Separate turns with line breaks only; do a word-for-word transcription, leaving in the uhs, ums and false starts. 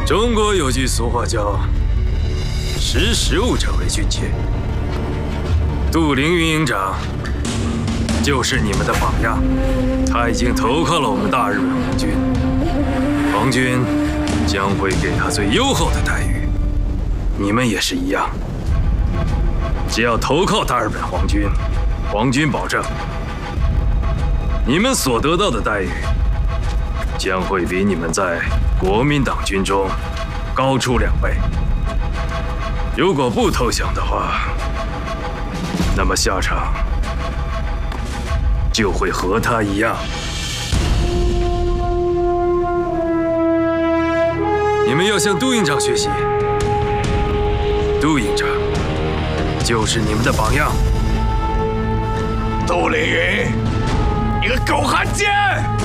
中国有句俗话叫“识时务者为俊杰”，杜陵云营长就是你们的榜样。他已经投靠了我们大日本皇军，皇军将会给他最优厚的待遇。你们也是一样，只要投靠大日本皇军，皇军保证你们所得到的待遇将会比你们在国民党军中高出两倍。如果不投降的话，那么下场就会和他一样。你们要向杜营长学习，杜营长就是你们的榜样。
杜凌云，你个狗汉奸！